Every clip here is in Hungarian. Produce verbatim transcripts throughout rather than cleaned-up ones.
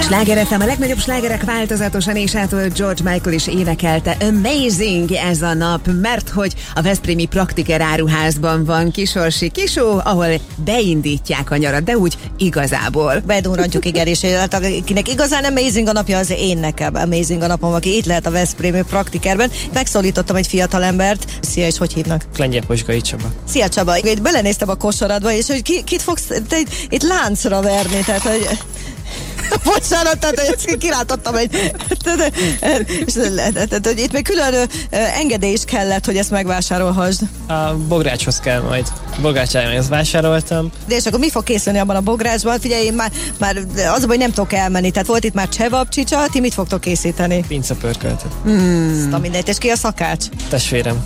Sláger ef em, a legnagyobb slágerek változatosan, és ától George Michael is énekelte. Amazing ez a nap, mert hogy a veszprémi Praktiker áruházban van Kisorsi Kisó, ahol beindítják a nyarat, de úgy igazából. Bedurrantjuk, igen, és akinek igazán amazing a napja, az én nekem amazing a napom, aki itt lehet a veszprémi Praktikerben. Megszólítottam egy fiatalembert. Szia, és hogy hívnak? Klengyepozsgai Csaba. Szia, Csaba. Itt belenéztem a kosaradba, és hogy ki, kit fogsz te, itt láncra verni, tehát hogy... Bocsánat, tehát kirátottam egy... Tehát, hogy itt még külön engedély is kellett, hogy ezt megvásárolhassd. A bográcshoz kell majd. Bográcsáján ezt vásároltam. De és akkor mi fog készülni abban a bográcsban? Figyelj, én már, már az a baj, nem tudok elmenni. Tehát volt itt már csevapcsicsa, ti mit fogtok készíteni? Pincapörköltet. Mm. Azt a mindent. És ki a szakács? Testvérem.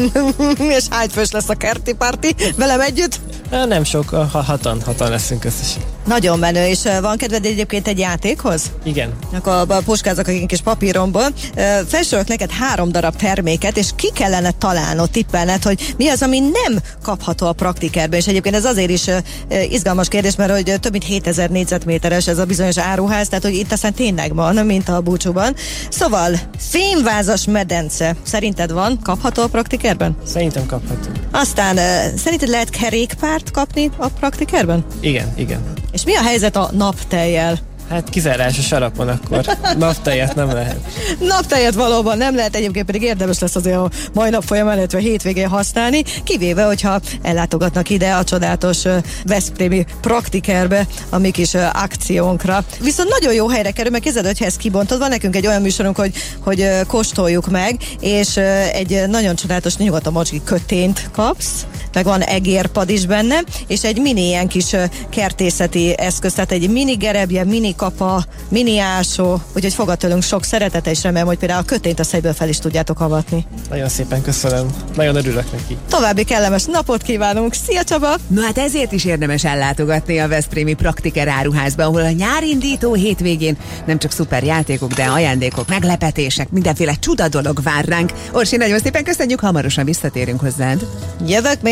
És hány fős lesz a kerti parti? Velem együtt? Nem sok, ha hatan, hatan leszünk összesen. Nagyon menő, és van kedved egyébként egy játékhoz? Igen. Akkor puskázok egy kis papíromból. Felsorolok neked három darab terméket, és ki kellene találnod, tippelned, hogy mi az, ami nem kapható a Praktikerben. És egyébként ez azért is izgalmas kérdés, mert hogy több mint hétezer négyzetméteres ez a bizonyos áruház, tehát hogy itt aztán tényleg van, mint a búcsúban. Szóval, fémvázas medence. Szerinted van? Kapható a Praktikerben? Szerintem kapható. Aztán szerinted lehet kerékpárt kapni a Praktikerben? Igen, igen. És mi a helyzet a naptejjel? Hát kizárás a sarapon akkor. Naptejet nem lehet. Naptejet valóban nem lehet, egyébként pedig érdemes lesz azért a mai nap folyamán, illetve hétvégén használni, kivéve, hogyha ellátogatnak ide a csodálatos uh, veszprémi Praktikerbe a mi kis uh, akciónkra. Viszont nagyon jó helyre kerül, mert kézzel, hogyha ezt kibontod, van nekünk egy olyan műsorunk, hogy, hogy uh, kóstoljuk meg, és uh, egy uh, nagyon csodálatos nyugaton mocski kötént kapsz, meg van egérpad is benne, és egy mini ilyen kis uh, kertészeti eszköz, tehát egy mini gerebje, mini kapa, mini ásó, úgyhogy fogad tőlünk sok szeretete, és remélem, hogy például a kötényt a szegyből fel is tudjátok avatni. Nagyon szépen köszönöm, nagyon örülök neki. További kellemes napot kívánunk, szia Csaba! No hát ezért is érdemes ellátogatni a veszprémi Praktiker áruházba, ahol a nyárindító hétvégén nem csak szuper játékok, de ajándékok, meglepetések, mindenféle csuda dolog vár ránk. Orsi, nagyon szépen köszönjük, hamarosan visszatérünk hozzád. Jövök még!